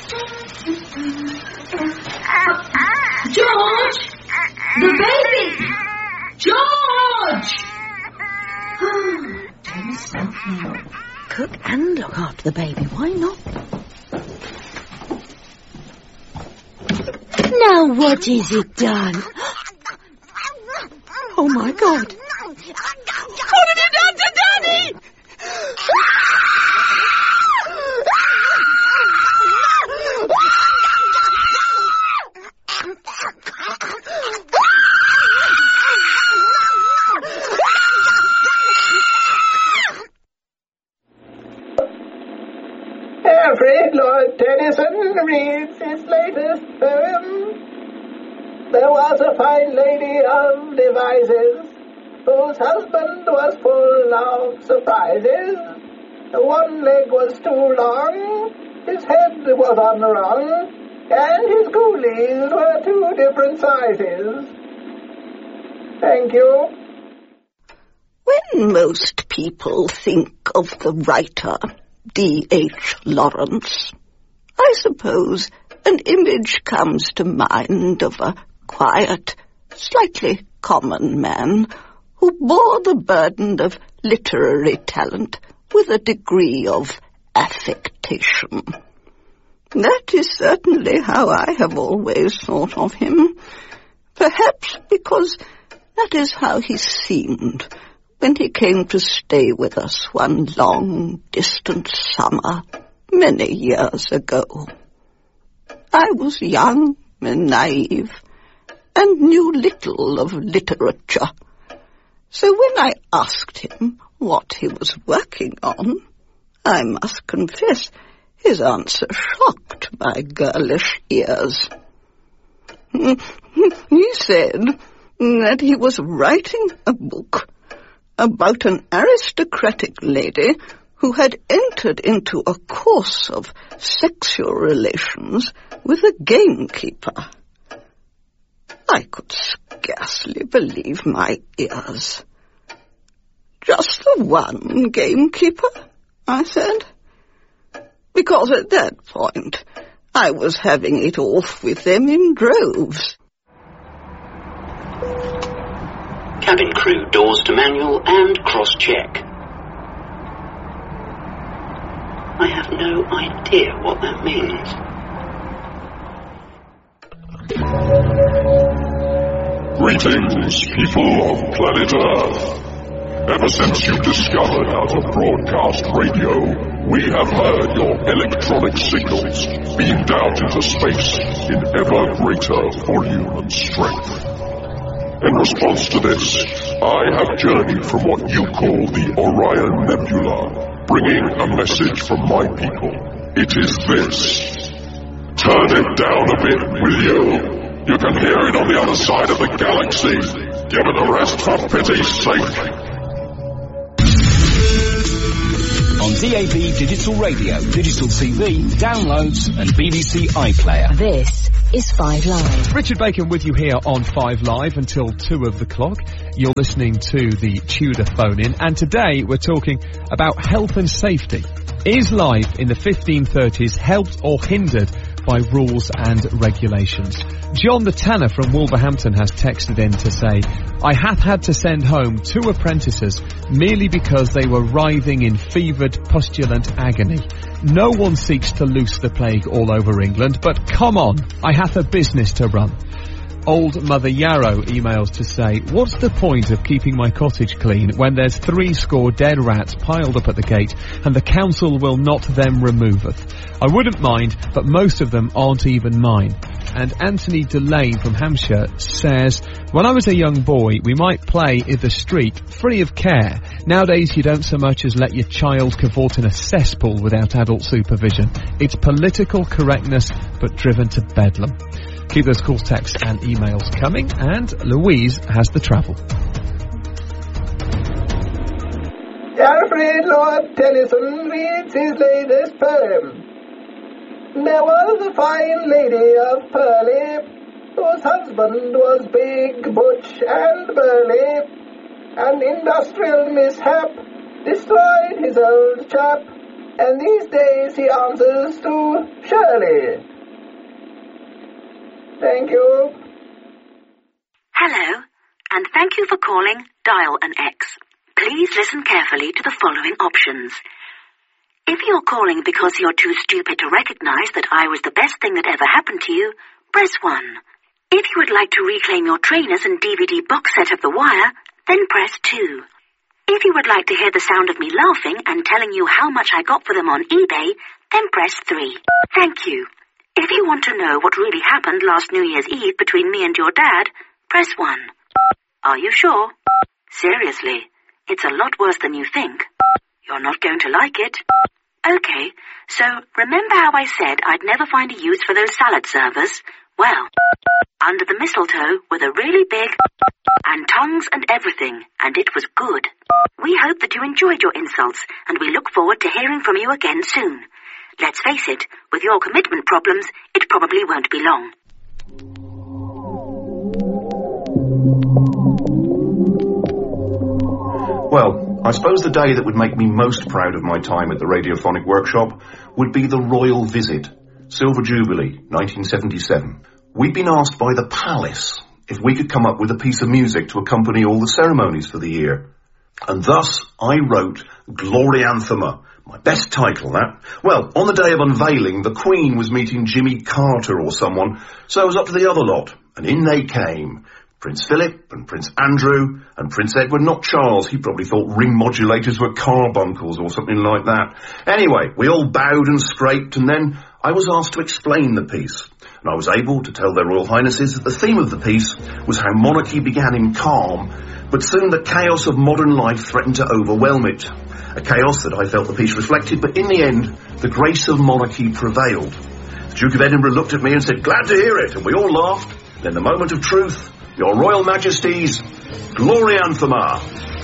George! The baby! George! Do something. Cook and look after the baby. Why not? Now what is it done? Oh my God. What have you done to Daddy? Alfred Lord Tennyson reads his latest poem. There was a fine lady of devices, whose husband was full of surprises. One leg was too long, his head was unwrung, and his coolies were two different sizes. Thank you. When most people think of the writer D.H. Lawrence, I suppose an image comes to mind of a quiet, slightly common man who bore the burden of literary talent with a degree of affectation. That is certainly how I have always thought of him, perhaps because that is how he seemed when he came to stay with us one long, distant summer many years ago. I was young and naive, and knew little of literature. So when I asked him what he was working on, I must confess his answer shocked my girlish ears. He said that he was writing a book about an aristocratic lady who had entered into a course of sexual relations with a gamekeeper. I could scarcely believe my ears. Just the one gamekeeper? I said. Because at that point I was having it off with them in droves. Cabin crew doors to manual and cross-check. I have no idea what that means. Greetings, people of planet Earth. Ever since you discovered how to broadcast radio, we have heard your electronic signals beamed out into space in ever greater volume and strength. In response to this, I have journeyed from what you call the Orion Nebula, bringing a message from my people. It is this. Turn it down a bit, will you? You can hear it on the other side of the galaxy. Give it a rest for pity's sake. On DAB Digital Radio, Digital TV, downloads and BBC iPlayer. This is 5 Live. Richard Bacon with you here on 5 Live until 2 of the clock. You're listening to the Tudor phone-in, and today we're talking about health and safety. Is life in the 1530s helped or hindered by rules and regulations? John the Tanner from Wolverhampton has texted in to say, I have had to send home 2 apprentices merely because they were writhing in fevered, pustulant agony. No one seeks to loose the plague all over England, but come on, I have a business to run. Old Mother Yarrow emails to say, what's the point of keeping my cottage clean when there's 70 dead rats piled up at the gate and the council will not them removeth? I wouldn't mind, but most of them aren't even mine. And Anthony Delane from Hampshire says, when I was a young boy, we might play in the street free of care. Nowadays, you don't so much as let your child cavort in a cesspool without adult supervision. It's political correctness, but driven to bedlam. Keep those calls, texts and emails coming, and Louise has the travel. Alfred Lord Tennyson reads his latest poem. There was a fine lady of Purley, whose husband was big, butch, and burly. An industrial mishap destroyed his old chap, and these days he answers to Shirley. Thank you. Hello, and thank you for calling Dial an X. Please listen carefully to the following options. If you're calling because you're too stupid to recognize that I was the best thing that ever happened to you, press 1. If you would like to reclaim your trainers and DVD box set of The Wire, then press 2. If you would like to hear the sound of me laughing and telling you how much I got for them on eBay, then press 3. Thank you. If you want to know what really happened last New Year's Eve between me and your dad, press 1. Are you sure? Seriously, it's a lot worse than you think. You're not going to like it. Okay, so remember how I said I'd never find a use for those salad servers? Well, under the mistletoe were the really big and tongues and everything, and it was good. We hope that you enjoyed your insults, and we look forward to hearing from you again soon. Let's face it, with your commitment problems, it probably won't be long. Well, I suppose the day that would make me most proud of my time at the Radiophonic Workshop would be the Royal Visit, Silver Jubilee, 1977. We'd been asked by the Palace if we could come up with a piece of music to accompany all the ceremonies for the year. And thus I wrote Glorianthema, my best title, that. Well, on the day of unveiling, the Queen was meeting Jimmy Carter or someone, so I was up to the other lot, and in they came. Prince Philip and Prince Andrew and Prince Edward, not Charles. He probably thought ring modulators were carbuncles or something like that. Anyway, we all bowed and scraped, and then I was asked to explain the piece. And I was able to tell their Royal Highnesses that the theme of the piece was how monarchy began in calm, but soon the chaos of modern life threatened to overwhelm it. A chaos that I felt the piece reflected, but in the end, the grace of monarchy prevailed. The Duke of Edinburgh looked at me and said, "Glad to hear it," and we all laughed. Then the moment of truth, Your Royal Majesties, Glorianthema.